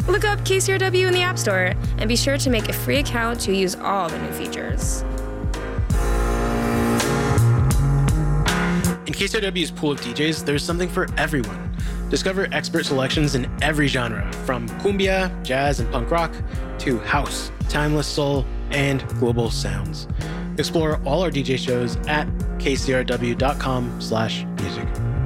Look up KCRW in the App Store and be sure to make a free account to use all the new features. In KCRW's pool of DJs, there's something for everyone. Discover expert selections in every genre, from cumbia, jazz, and punk rock, to house, timeless soul, and global sounds. Explore all our DJ shows at kcrw.com/music.